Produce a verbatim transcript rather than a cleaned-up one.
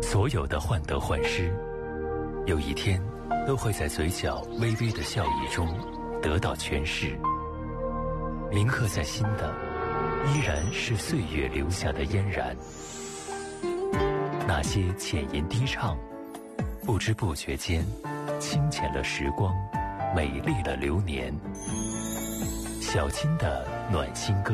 所有的患得患失，有一天都会在嘴角微微的笑意中得到诠释。铭刻在心的，依然是岁月留下的嫣然。那些浅吟低唱，不知不觉间，清浅了时光，美丽了流年。小青的暖心歌。